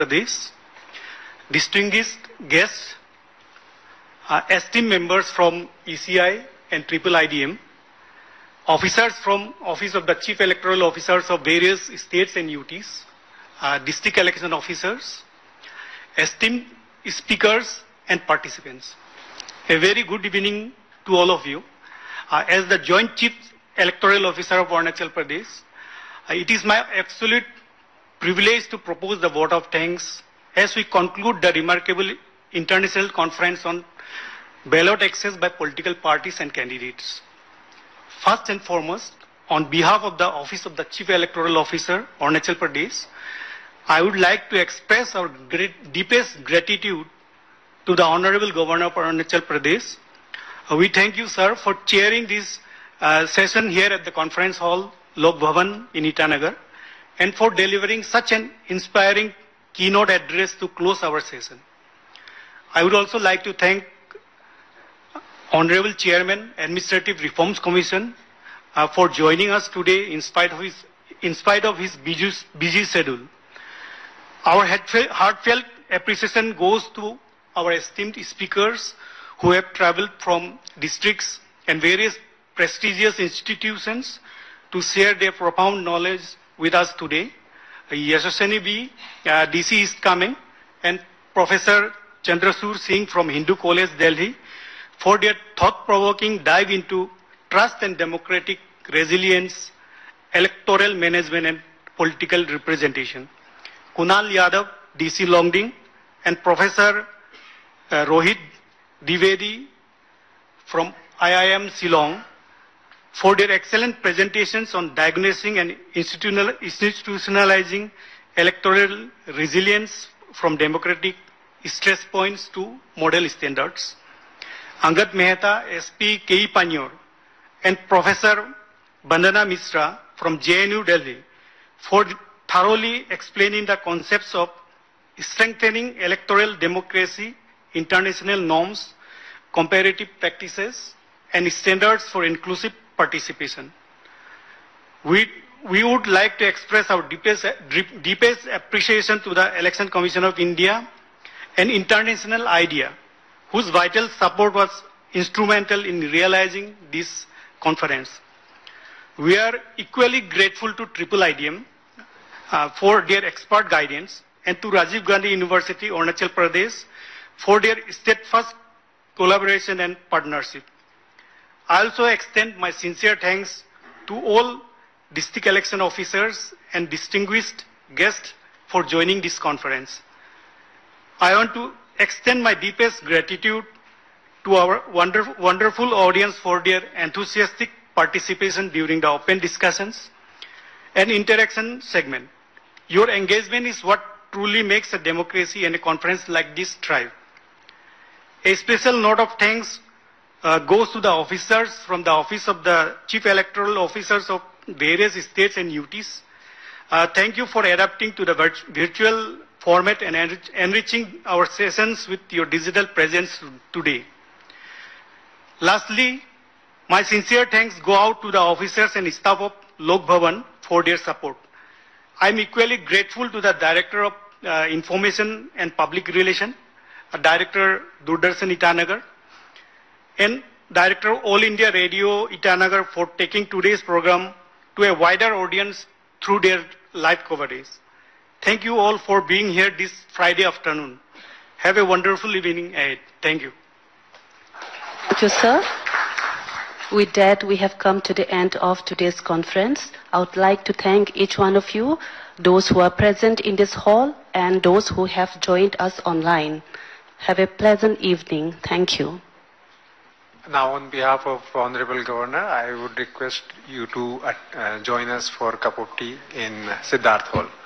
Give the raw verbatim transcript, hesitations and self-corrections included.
Pradesh, distinguished guests, uh, esteemed members from E C I and Triple I D M, officers from Office of the Chief Electoral Officers of various states and U Ts, uh, district election officers, esteemed speakers and participants. A very good evening to all of you. Uh, as the Joint Chief Electoral Officer of Arunachal Pradesh, uh, it is my absolute privilege to propose the vote of thanks as we conclude the remarkable international conference on ballot access by political parties and candidates. First and foremost, on behalf of the Office of the Chief Electoral Officer, Arunachal Pradesh, I would like to express our great, deepest gratitude to the Honorable Governor of Arunachal Pradesh. Uh, we thank you, sir, for chairing this uh, session here at the conference hall, Lok Bhavan in Itanagar, and for delivering such an inspiring keynote address to close our session. I would also like to thank Honorable Chairman, Administrative Reforms Commission, uh, for joining us today in spite of his, in spite of his busy, busy schedule. Our heartfelt appreciation goes to our esteemed speakers who have traveled from districts and various prestigious institutions to share their profound knowledge with us today. Yashaswini B, uh, D C is coming, and Professor Chandrasur Singh from Hindu College, Delhi, for their thought-provoking dive into trust and democratic resilience, electoral management and political representation. Kunal Yadav, D C Longding, and Professor uh, Rohit Dwivedi from I I M Shillong for their excellent presentations on diagnosing and institutional, institutionalizing electoral resilience from democratic stress points to model standards. Angad Mehta, S P K E Panyor, and Professor Bandana Mishra from J N U Delhi for thoroughly explaining the concepts of strengthening electoral democracy, international norms, comparative practices, and standards for inclusive participation. We, we would like to express our deepest, deepest appreciation to the Election Commission of India, an international idea whose vital support was instrumental in realizing this conference. We are equally grateful to Triple I D M uh, for their expert guidance and to Rajiv Gandhi University, Arunachal Pradesh for their steadfast collaboration and partnership. I also extend my sincere thanks to all district election officers and distinguished guests for joining this conference. I want to extend my deepest gratitude to our wonder, wonderful audience for their enthusiastic participation during the open discussions and interaction segment. Your engagement is what truly makes a democracy and a conference like this thrive. A special note of thanks uh, goes to the officers from the Office of the Chief Electoral Officers of various states and U Ts. Uh, thank you for adapting to the virt virtual format and enrich enriching our sessions with your digital presence today. Lastly, my sincere thanks go out to the officers and staff of Lok Bhavan for their support. I am equally grateful to the Director of uh, Information and Public Relations, uh, Director Doordarshan Itanagar, and Director of All India Radio Itanagar for taking today's program to a wider audience through their live coverage. Thank you all for being here this Friday afternoon. Have a wonderful evening ahead. Thank you. Thank you, sir. With that, we have come to the end of today's conference. I would like to thank each one of you, those who are present in this hall and those who have joined us online. Have a pleasant evening. Thank you. Now, on behalf of Honorable Governor, I would request you to uh, join us for a cup of tea in Siddharth Hall.